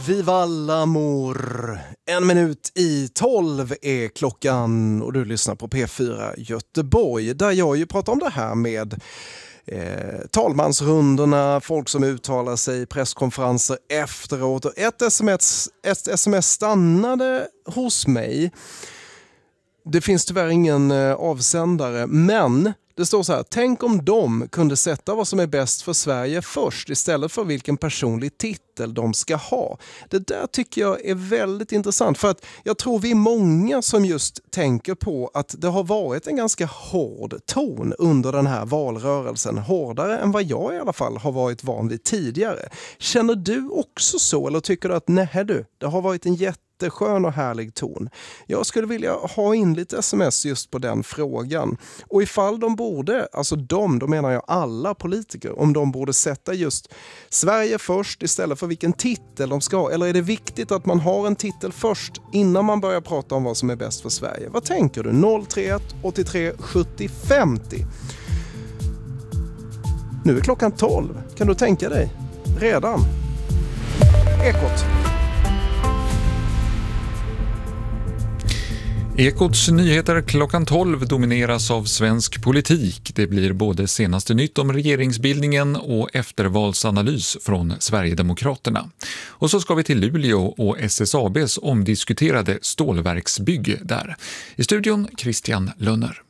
Viva l'amour! 11:55 är klockan och du lyssnar på P4 Göteborg där jag ju pratar om det här med talmansrundorna, folk som uttalar sig, presskonferenser efteråt. Och ett sms stannade hos mig. Det finns tyvärr ingen avsändare, men det står så här: tänk om de kunde sätta vad som är bäst för Sverige först istället för vilken personlig titel de ska ha. Det där tycker jag är väldigt intressant, för att jag tror vi är många som just tänker på att det har varit en ganska hård ton under den här valrörelsen. Hårdare än vad jag i alla fall har varit van vid tidigare. Känner du också så, eller tycker du att nej du, det har varit en jätteskön och härlig ton? Jag skulle vilja ha in lite sms just på den frågan. Och ifall de borde, alltså då menar jag alla politiker, om de borde sätta just Sverige först istället för vilken titel de ska ha. Eller är det viktigt att man har en titel först innan man börjar prata om vad som är bäst för Sverige? Vad tänker du? 031 83 70 50. Nu är klockan 12. Kan du tänka dig? Redan. Ekot. Ekots nyheter klockan 12 domineras av svensk politik. Det blir både senaste nytt om regeringsbildningen och eftervalsanalys från Sverigedemokraterna. Och så ska vi till Luleå och SSABs omdiskuterade stålverksbygge där. I studion Christian Lönner.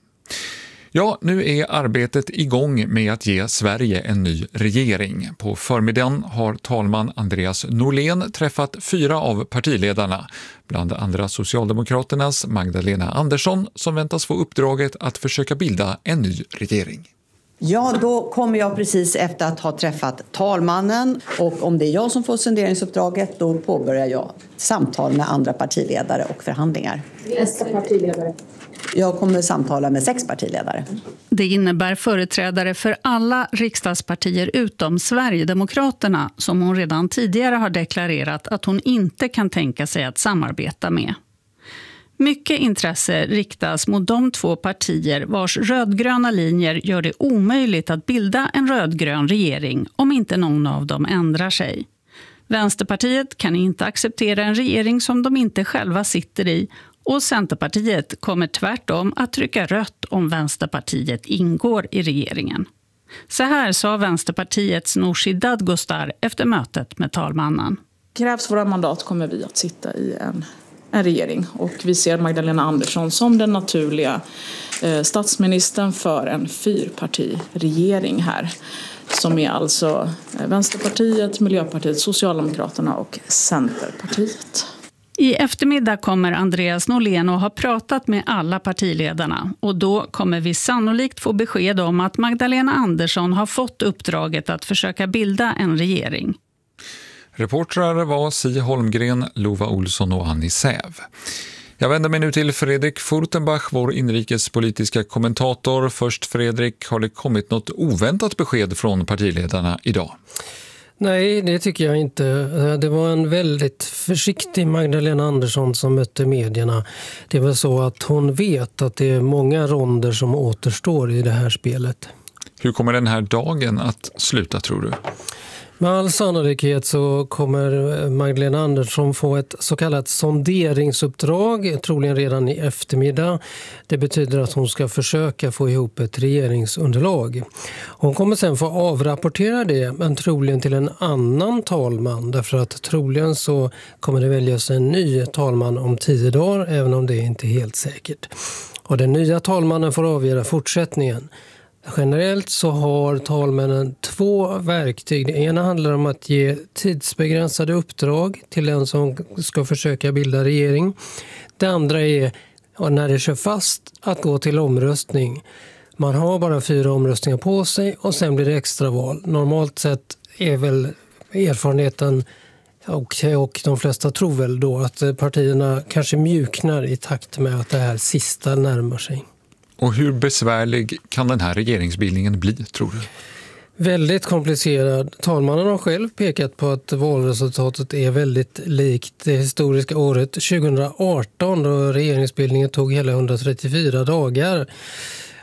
Ja, nu är arbetet igång med att ge Sverige en ny regering. På förmiddagen har talman Andreas Norlén träffat 4 av partiledarna, bland andra Socialdemokraternas Magdalena Andersson, som väntas få uppdraget att försöka bilda en ny regering. Ja, då kommer jag precis efter att ha träffat talmannen, och om det är jag som får sonderingsuppdraget då påbörjar jag samtal med andra partiledare och förhandlingar. Nästa partiledare? Jag kommer samtala med 6 partiledare. Det innebär företrädare för alla riksdagspartier utom Sverigedemokraterna, som hon redan tidigare har deklarerat att hon inte kan tänka sig att samarbeta med. Mycket intresse riktas mot de 2 partier vars rödgröna linjer gör det omöjligt att bilda en rödgrön regering om inte någon av dem ändrar sig. Vänsterpartiet kan inte acceptera en regering som de inte själva sitter i, och Centerpartiet kommer tvärtom att trycka rött om Vänsterpartiet ingår i regeringen. Så här sa Vänsterpartiets Nooshi Dadgostar efter mötet med talmannen. Krävs våra mandat kommer vi att sitta i en regering, och vi ser Magdalena Andersson som den naturliga statsministern för en 4-partiregering här. Som är alltså Vänsterpartiet, Miljöpartiet, Socialdemokraterna och Centerpartiet. I eftermiddag kommer Andreas Norlén att ha pratat med alla partiledarna, och då kommer vi sannolikt få besked om att Magdalena Andersson har fått uppdraget att försöka bilda en regering. Reportrar var Si Holmgren, Lova Olsson och Annie Säv. Jag vänder mig nu till Fredrik Furtenbach, vår inrikespolitiska kommentator. Först Fredrik, har det kommit något oväntat besked från partiledarna idag? Nej, det tycker jag inte. Det var en väldigt försiktig Magdalena Andersson som mötte medierna. Det var så att hon vet att det är många ronder som återstår i det här spelet. Hur kommer den här dagen att sluta, tror du? Med all sannolikhet så kommer Magdalena Andersson få ett så kallat sonderingsuppdrag, troligen redan i eftermiddag. Det betyder att hon ska försöka få ihop ett regeringsunderlag. Hon kommer sen få avrapportera det, men troligen till en annan talman. Därför att troligen så kommer det väljas en ny talman om 10 dagar, även om det inte är helt säkert. Och den nya talmannen får avgöra fortsättningen. Generellt så har talmännen 2 verktyg. Det ena handlar om att ge tidsbegränsade uppdrag till den som ska försöka bilda regering. Det andra är, när det kör fast, att gå till omröstning. Man har bara 4 omröstningar på sig och sen blir det extraval. Normalt sett är väl erfarenheten, och de flesta tror väl då, att partierna kanske mjuknar i takt med att det här sista närmar sig. Och hur besvärlig kan den här regeringsbildningen bli, tror du? Väldigt komplicerad. Talmannen har själv pekat på att valresultatet är väldigt likt det historiska året 2018 då regeringsbildningen tog hela 134 dagar.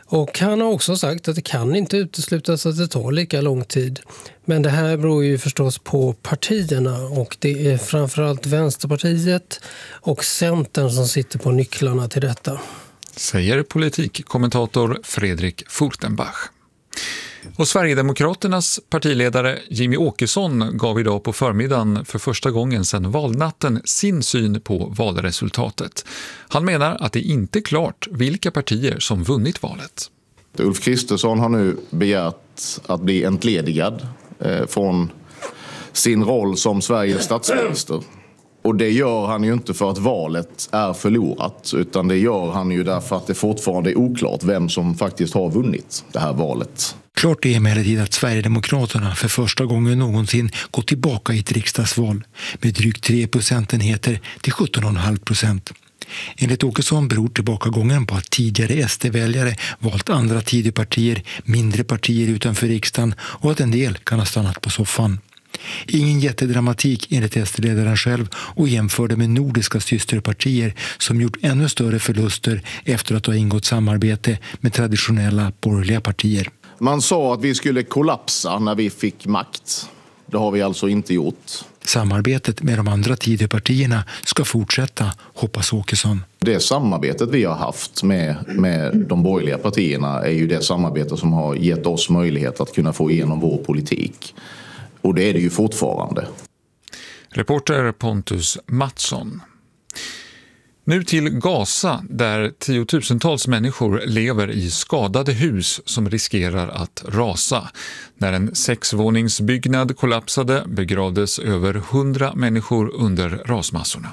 Och han har också sagt att det kan inte uteslutas att det tar lika lång tid. Men det här beror ju förstås på partierna, och det är framförallt Vänsterpartiet och Centern som sitter på nycklarna till detta. Säger politikkommentator Fredrik Furtenbach. Och Sverigedemokraternas partiledare Jimmy Åkesson gav idag på förmiddagen för första gången sedan valnatten sin syn på valresultatet. Han menar att det inte är klart vilka partier som vunnit valet. Ulf Kristersson har nu begärt att bli entledigad från sin roll som Sveriges statsminister. Och det gör han ju inte för att valet är förlorat, utan det gör han ju därför att det fortfarande är oklart vem som faktiskt har vunnit det här valet. Klart är emellertid att Sverigedemokraterna för första gången någonsin gått tillbaka i ett riksdagsval med drygt 3 procentenheter till 17,5%. Enligt Åkesson beror tillbakagången på att tidigare SD-väljare valt andra Tidöpartier, mindre partier utanför riksdagen, och att en del kan ha stannat på soffan. Ingen jättedramatik enligt SD-ledaren själv, och jämförde med nordiska systerpartier som gjort ännu större förluster efter att ha ingått samarbete med traditionella borgerliga partier. Man sa att vi skulle kollapsa när vi fick makt. Det har vi alltså inte gjort. Samarbetet med de andra Tidöpartierna ska fortsätta, hoppas Åkesson. Det samarbetet vi har haft med de borgerliga partierna är ju det samarbete som har gett oss möjlighet att kunna få igenom vår politik. Och det är det ju fortfarande. Reporter Pontus Mattsson. Nu till Gaza, där tiotusentals människor lever i skadade hus som riskerar att rasa. När en 6-våningsbyggnad kollapsade begravdes över 100 människor under rasmassorna.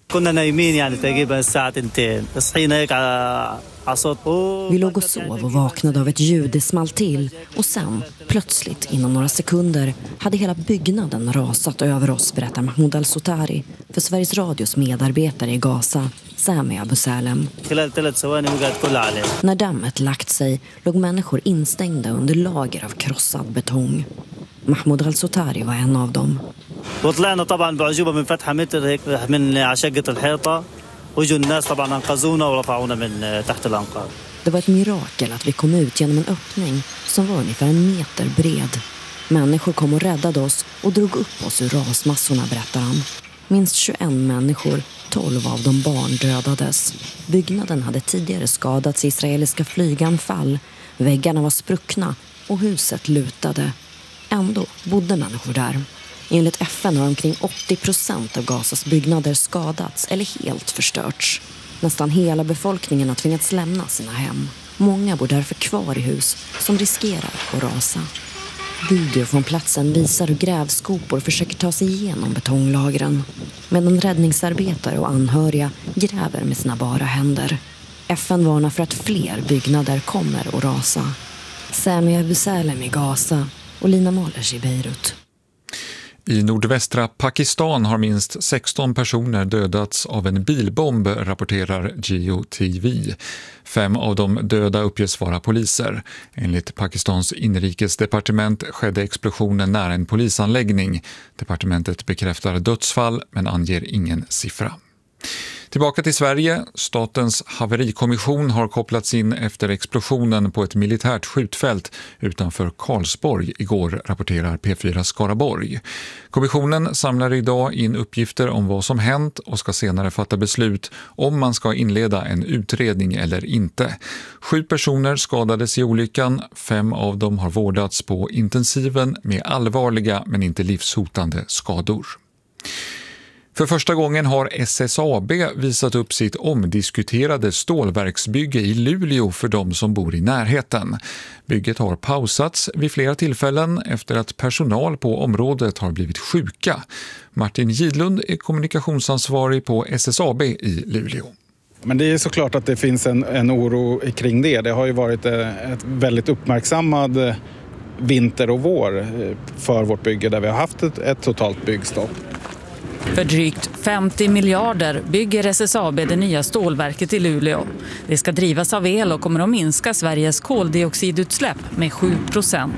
Vi låg och sov och vaknade av ett ljud, det small till, och sen, plötsligt inom några sekunder, hade hela byggnaden rasat över oss, berättar Mahmoud Al-Sotari för Sveriges Radios medarbetare i Gaza, Sami Abu Salem. När dammet lagt sig låg människor instängda under lager av krossad betong. Mahmoud Al-Sotari var en av dem. وطلعنا طبعا بعجوبة من فتحة متر هيك من عشقة الحيطة وجوا الناس طبعا انقذونا ورفعونا من تحت الأنقاض. Det var ett mirakel att vi kom ut genom en öppning som var ungefär 1 meter bred. Människor kom och räddade oss och drog upp oss ur rasmassorna, berättar han. Minst 21 människor, 12 av dem barn, dödades. Byggnaden hade tidigare skadats i israeliska flyganfall. Väggarna var spruckna och huset lutade. Ändå bodde människor där. Enligt FN har omkring 80% av Gazas byggnader skadats eller helt förstörts. Nästan hela befolkningen har tvingats lämna sina hem. Många bor därför kvar i hus som riskerar att rasa. Video från platsen visar hur grävskopor försöker ta sig igenom betonglagren, medan räddningsarbetare och anhöriga gräver med sina bara händer. FN varnar för att fler byggnader kommer att rasa. Sami Abu Salem i Gaza och Lina Mollers i Beirut. I nordvästra Pakistan har minst 16 personer dödats av en bilbomb, rapporterar GeoTV. 5 av de döda uppges vara poliser. Enligt Pakistans inrikesdepartement skedde explosionen nära en polisanläggning. Departementet bekräftar dödsfall men anger ingen siffra. Tillbaka till Sverige. Statens haverikommission har kopplats in efter explosionen på ett militärt skjutfält utanför Karlsborg igår, rapporterar P4 Skaraborg. Kommissionen samlar idag in uppgifter om vad som hänt och ska senare fatta beslut om man ska inleda en utredning eller inte. 7 personer skadades i olyckan, 5 av dem har vårdats på intensiven med allvarliga men inte livshotande skador. För första gången har SSAB visat upp sitt omdiskuterade stålverksbygge i Luleå för de som bor i närheten. Bygget har pausats vid flera tillfällen efter att personal på området har blivit sjuka. Martin Gidlund är kommunikationsansvarig på SSAB i Luleå. Men det är såklart att det finns en oro kring det. Det har ju varit ett väldigt uppmärksammad vinter och vår för vårt bygge där vi har haft ett totalt byggstopp. För drygt 50 miljarder bygger SSAB det nya stålverket i Luleå. Det ska drivas av el och kommer att minska Sveriges koldioxidutsläpp med 7%.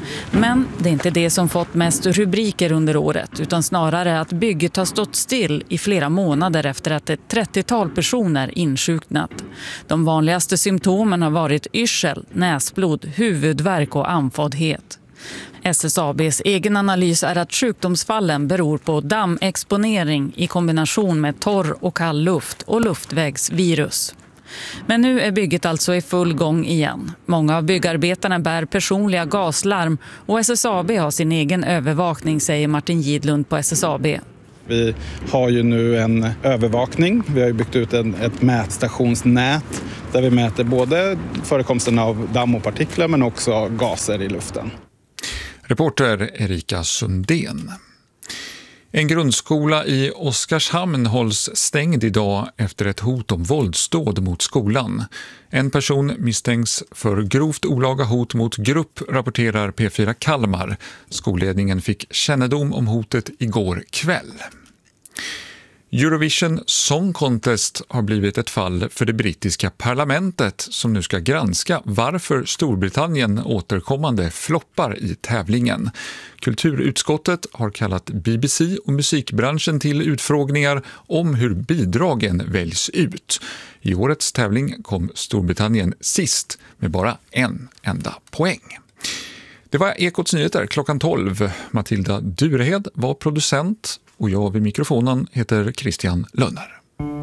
Men det är inte det som fått mest rubriker under året, utan snarare att bygget har stått still i flera månader efter att ett 30-tal personer insjuknat. De vanligaste symptomen har varit yrsel, näsblod, huvudvärk och andfåddhet. SSABs egen analys är att sjukdomsfallen beror på dammexponering i kombination med torr och kall luft och luftvägsvirus. Men nu är bygget alltså i full gång igen. Många av byggarbetarna bär personliga gaslarm och SSAB har sin egen övervakning, säger Martin Gidlund på SSAB. Vi har ju nu en övervakning. Vi har ju byggt ut ett mätstationsnät där vi mäter både förekomsten av damm och partiklar men också gaser i luften. Reporter Erika Sundén. En grundskola i Oskarshamn hålls stängd idag efter ett hot om våldsdåd mot skolan. En person misstänks för grovt olaga hot mot grupp, rapporterar P4 Kalmar. Skolledningen fick kännedom om hotet igår kväll. Eurovision Song Contest har blivit ett fall för det brittiska parlamentet som nu ska granska varför Storbritannien återkommande floppar i tävlingen. Kulturutskottet har kallat BBC och musikbranschen till utfrågningar om hur bidragen väljs ut. I årets tävling kom Storbritannien sist med bara en enda poäng. Det var Ekots nyheter klockan 12. Matilda Durehed var producent och jag vid mikrofonen heter Christian Lönner.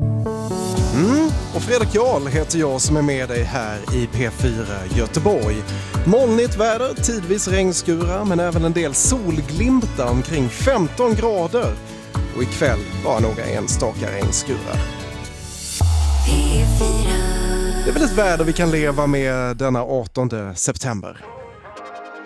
Och Fredrik Jarl heter jag som är med dig här i P4 Göteborg. Molnigt väder, tidvis regnskurar men även en del solglimtar omkring 15 grader. Och ikväll bara några enstaka regnskurar. Det är väl ett väder vi kan leva med denna 18 september.